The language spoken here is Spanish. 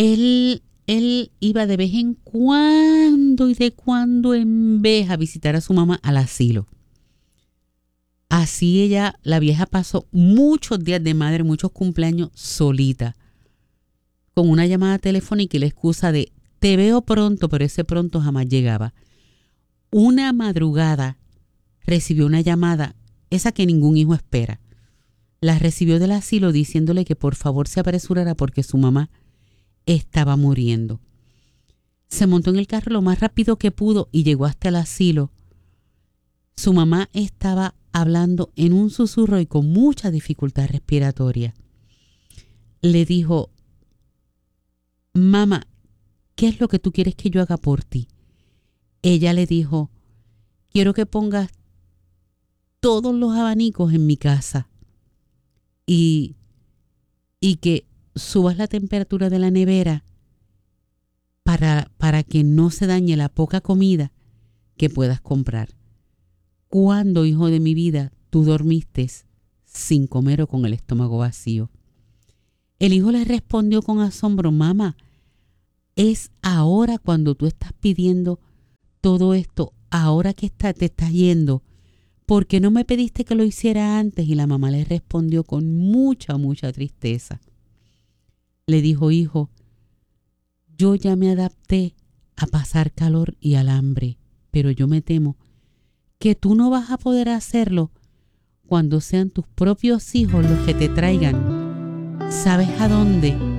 Él iba de vez en cuando y de cuando en vez a visitar a su mamá al asilo. Así ella, la vieja, pasó muchos días de madre, muchos cumpleaños solita, con una llamada telefónica y la excusa de te veo pronto, pero ese pronto jamás llegaba. Una madrugada recibió una llamada, esa que ningún hijo espera. La recibió del asilo diciéndole que por favor se apresurara porque su mamá estaba muriendo. Se montó en el carro lo más rápido que pudo y llegó hasta el asilo. Su mamá estaba hablando en un susurro y con mucha dificultad respiratoria. Le dijo: mamá, ¿qué es lo que tú quieres que yo haga por ti? Ella le dijo: quiero que pongas todos los abanicos en mi casa y que subas la temperatura de la nevera para que no se dañe la poca comida que puedas comprar. ¿Cuándo, hijo de mi vida, tú dormiste sin comer o con el estómago vacío? El hijo le respondió con asombro: mamá, es ahora cuando tú estás pidiendo todo esto, ahora que te estás yendo. ¿Por qué no me pediste que lo hiciera antes? Y la mamá le respondió con mucha tristeza. Le dijo: hijo, yo ya me adapté a pasar calor y al hambre, pero yo me temo que tú no vas a poder hacerlo cuando sean tus propios hijos los que te traigan. ¿Sabes a dónde?